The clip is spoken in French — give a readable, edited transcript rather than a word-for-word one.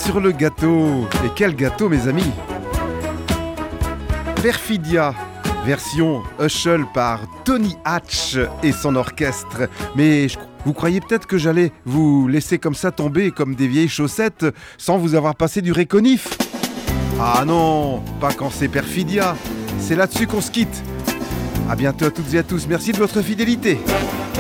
sur le gâteau. Et quel gâteau, mes amis! Perfidia, version Hushel par Tony Hatch et son orchestre. Mais vous croyez peut-être que j'allais vous laisser comme ça tomber comme des vieilles chaussettes sans vous avoir passé du réconif? Ah non, pas quand c'est Perfidia. C'est là-dessus qu'on se quitte. À bientôt à toutes et à tous. Merci de votre fidélité.